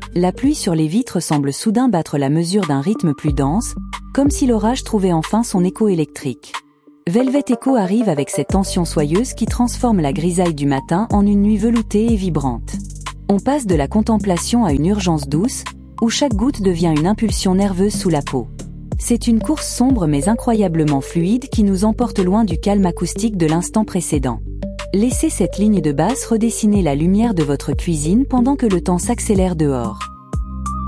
La pluie sur les vitres semble soudain battre la mesure d'un rythme plus dense, comme si l'orage trouvait enfin son écho électrique. Velvet Echo arrive avec cette tension soyeuse qui transforme la grisaille du matin en une nuit veloutée et vibrante. On passe de la contemplation à une urgence douce, où chaque goutte devient une impulsion nerveuse sous la peau. C'est une course sombre mais incroyablement fluide qui nous emporte loin du calme acoustique de l'instant précédent. Laissez cette ligne de basse redessiner la lumière de votre cuisine pendant que le temps s'accélère dehors.